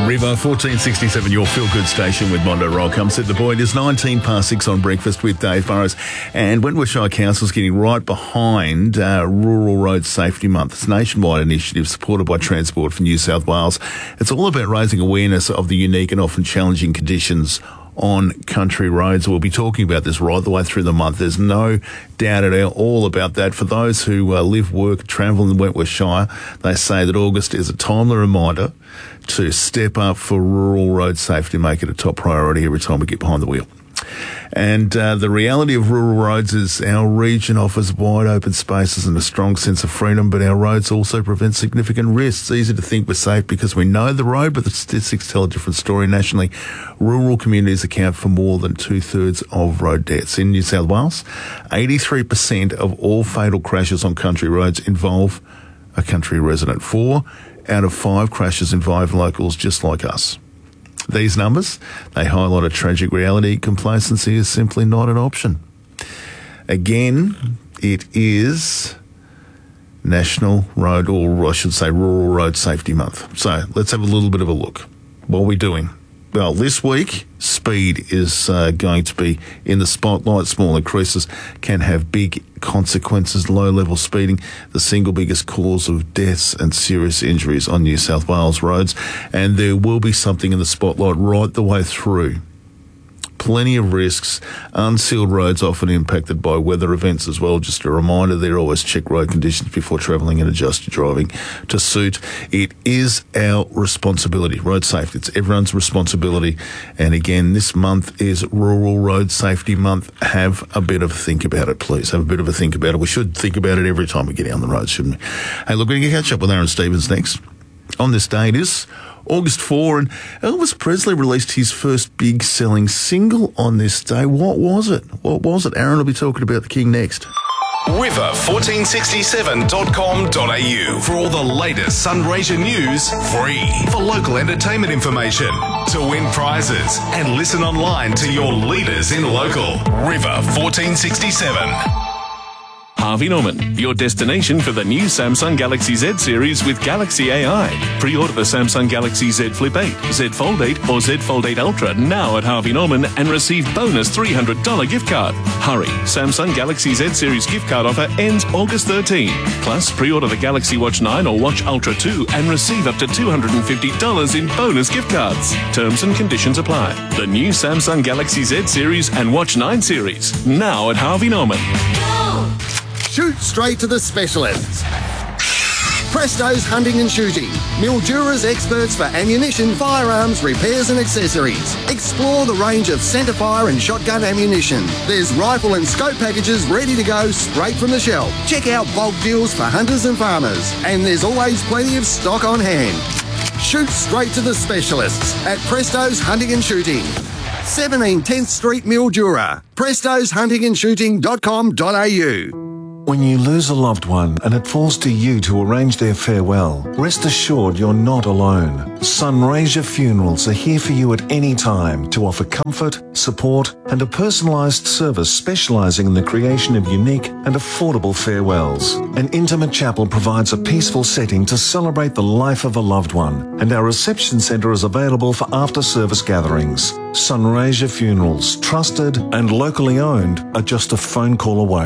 River, 1467, your feel-good station with Mondo Roll. Said the boy. It is 19 past 6 on Breakfast with Dave Burrows. And Wentworth Shire Council is getting right behind Rural Road Safety Month. It's a nationwide initiative supported by Transport for New South Wales. It's all about raising awareness of the unique and often challenging conditions on country roads. We'll be talking about this right the way through the month. There's no doubt at all about that. For those who live, work, travel in Wentworth Shire, they say that August is a timely reminder to step up for rural road safety, make it a top priority every time we get behind the wheel. And the reality of rural roads is our region offers wide open spaces and a strong sense of freedom, but our roads also present significant risks. It's easy to think we're safe because we know the road, but the statistics tell a different story. Nationally, rural communities account for more than 2/3 of road deaths. In New South Wales, 83% of all fatal crashes on country roads involve a country resident. 4 out of 5 crashes involve locals just like us. These numbers, they highlight a tragic reality. Complacency is simply not an option. Again, it is National Road, or I should say Rural Road Safety Month. So let's have a little bit of a look. What are we doing? Well, this week, speed is going to be in the spotlight. Small increases can have big consequences. Low-level speeding, the single biggest cause of deaths and serious injuries on New South Wales roads. And there will be something in the spotlight right the way through. Plenty of risks. Unsealed roads often impacted by weather events as well. Just a reminder there, always check road conditions before travelling and adjust your driving to suit. It is our responsibility. Road safety, it's everyone's responsibility. And again, this month is Rural Road Safety Month. Have a bit of a think about it, please. Have a bit of a think about it. We should think about it every time we get out on the road, shouldn't we? Hey, look, we're going to catch up with Aaron Stevens next. On this day, it is August 4, and Elvis Presley released his first big-selling single on this day. What was it? Aaron will be talking about the King next. River1467.com.au for all the latest Sunraysia news, free. For local entertainment information, to win prizes, and listen online to your leaders in local. River 1467. Harvey Norman, your destination for the new Samsung Galaxy Z series with Galaxy AI. Pre-order the Samsung Galaxy Z Flip 8, Z Fold 8 or Z Fold 8 Ultra now at Harvey Norman and receive bonus $300 gift card. Hurry, Samsung Galaxy Z series gift card offer ends August 13. Plus, pre-order the Galaxy Watch 9 or Watch Ultra 2 and receive up to $250 in bonus gift cards. Terms and conditions apply. The new Samsung Galaxy Z series and Watch 9 series now at Harvey Norman. Shoot straight to the specialists. Presto's Hunting and Shooting. Mildura's experts for ammunition, firearms, repairs and accessories. Explore the range of centerfire and shotgun ammunition. There's rifle and scope packages ready to go straight from the shelf. Check out bulk deals for hunters and farmers. And there's always plenty of stock on hand. Shoot straight to the specialists at Presto's Hunting and Shooting. 17 10th Street, Mildura. prestosHuntingandShooting.com.au. When you lose a loved one and it falls to you to arrange their farewell, rest assured you're not alone. Sunraysia Funerals are here for you at any time to offer comfort, support and a personalised service specialising in the creation of unique and affordable farewells. An intimate chapel provides a peaceful setting to celebrate the life of a loved one, and our reception centre is available for after-service gatherings. Sunraysia Funerals, trusted and locally owned, are just a phone call away.